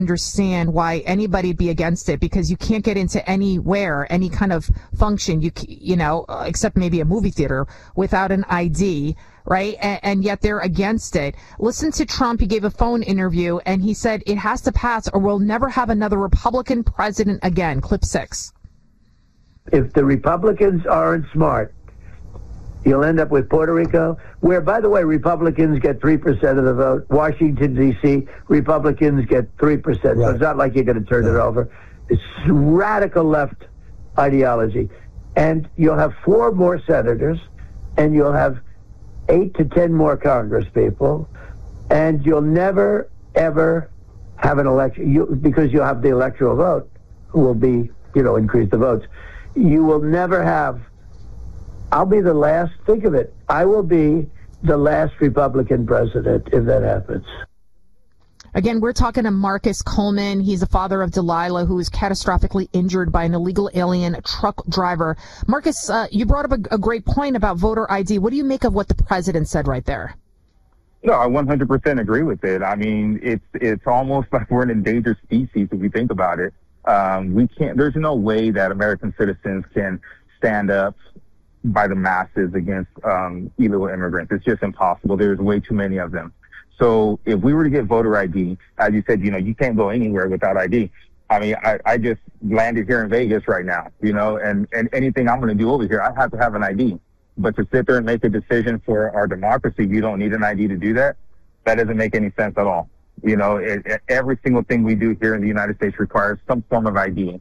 understand why anybody'd be against it, because you can't get into anywhere, any kind of function, except maybe a movie theater, without an ID, right? And yet they're against it. Listen to Trump. He gave a phone interview and he said it has to pass or we'll never have another Republican president again. Clip 6. If the Republicans aren't smart, you'll end up with Puerto Rico, where, by the way, Republicans get 3% of the vote. Washington, D.C., Republicans get 3%. Right. So it's not like you're going to turn it over. It's radical left ideology. And you'll have 4 more senators, and you'll have 8 to 10 more Congress people, and you'll never, ever have an election, because you'll have the electoral vote, who will be, increase the votes. You will never have. I'll be the last, think of it, I will be the last Republican president if that happens. Again, we're talking to Marcus Coleman. He's the father of Delilah, who was catastrophically injured by an illegal alien truck driver. Marcus, you brought up a great point about voter ID. What do you make of what the president said right there? No, I 100% agree with it. I mean, it's almost like we're an endangered species if you think about it. There's no way that American citizens can stand up by the masses against illegal immigrants. It's just impossible. There's way too many of them. So if we were to get voter ID, as you said, you can't go anywhere without ID. I mean, I just landed here in Vegas right now, and anything I'm going to do over here, I have to have an ID. But to sit there and make a decision for our democracy, you don't need an ID to do that. That doesn't make any sense at all. Every single thing we do here in the United States requires some form of ID.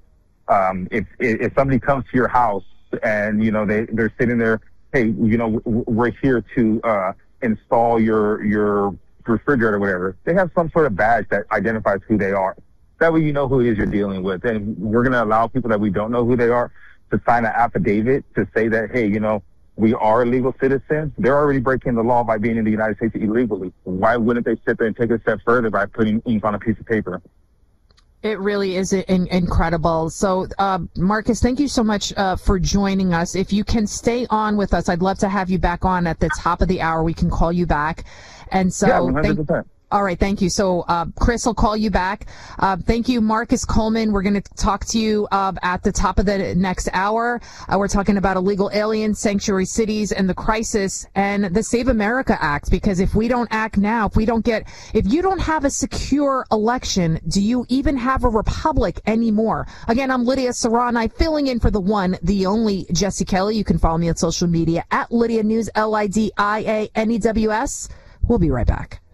If somebody comes to your house and, they're sitting there, hey, we're here to install your refrigerator or whatever, they have some sort of badge that identifies who they are. That way you know who it is you're dealing with. And we're going to allow people that we don't know who they are to sign an affidavit to say that, hey, we are legal citizens. They're already breaking the law by being in the United States illegally. Why wouldn't they sit there and take a step further by putting ink on a piece of paper? It really is incredible. So, Marcus, thank you so much for joining us. If you can stay on with us, I'd love to have you back on at the top of the hour. We can call you back. And so, yeah, 100%. All right, thank you. So, Chris will call you back. Thank you, Marcus Coleman. We're going to talk to you at the top of the next hour. We're talking about illegal aliens, sanctuary cities, and the crisis, and the Save America Act. Because if we don't act now, if you don't have a secure election, do you even have a republic anymore? Again, I'm Lydia Serrani, filling in for the one, the only Jesse Kelly. You can follow me on social media at Lydia News, LIDIANEWS. We'll be right back.